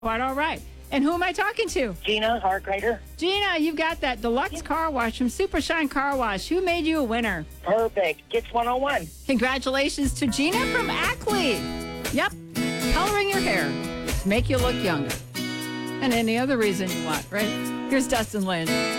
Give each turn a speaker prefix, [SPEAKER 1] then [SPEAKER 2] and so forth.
[SPEAKER 1] All right. And who am I talking to?
[SPEAKER 2] Gina Harkrider.
[SPEAKER 1] Gina, you've got that deluxe car wash from Super Shine Car Wash. Who made you a winner?
[SPEAKER 2] Perfect. Gets 101.
[SPEAKER 1] Congratulations to Gina from Ackley. Yep. Coloring your hair to make you look younger. And any other reason you want, right? Here's Dustin Lynch.